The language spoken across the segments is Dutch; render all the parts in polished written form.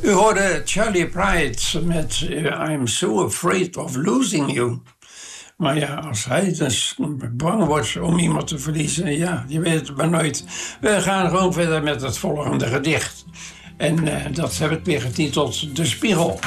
U hoorde Charlie Pride met I'm so afraid of losing you. Maar ja, als hij dus bang wordt om iemand te verliezen, ja, je weet het maar nooit. We gaan gewoon verder met het volgende gedicht. En dat heb ik weer getiteld De Spiegel.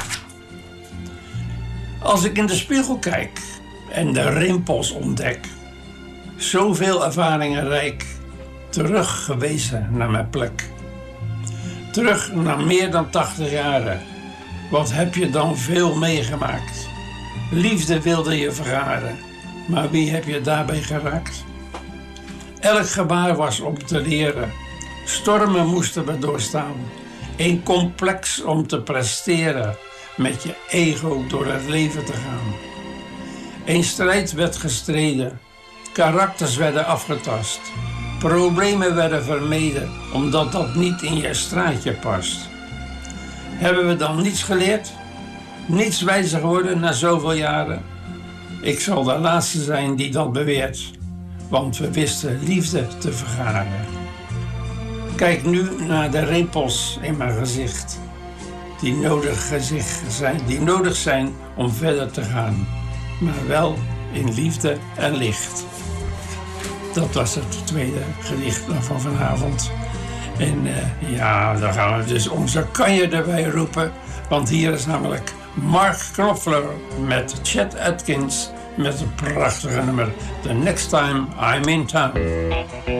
Als ik in de spiegel kijk en de rimpels ontdek, zoveel ervaringen rijk, teruggewezen naar mijn plek. Terug naar meer dan 80 jaren. Wat heb je dan veel meegemaakt? Liefde wilde je vergaren, maar wie heb je daarbij geraakt? Elk gebaar was om te leren. Stormen moesten we doorstaan. Een complex om te presteren, met je ego door het leven te gaan. Een strijd werd gestreden, karakters werden afgetast. Problemen werden vermeden, omdat dat niet in je straatje past. Hebben we dan niets geleerd? Niets wijzer geworden na zoveel jaren? Ik zal de laatste zijn die dat beweert, want we wisten liefde te vergaren. Kijk nu naar de rimpels in mijn gezicht, die nodig zijn om verder te gaan, maar wel in liefde en licht. Dat was het tweede gedicht van vanavond. En ja, dan gaan we dus onze kanje erbij roepen. Want hier is namelijk Mark Knopfler met Chet Atkins met een prachtige nummer The Next Time I'm in Town.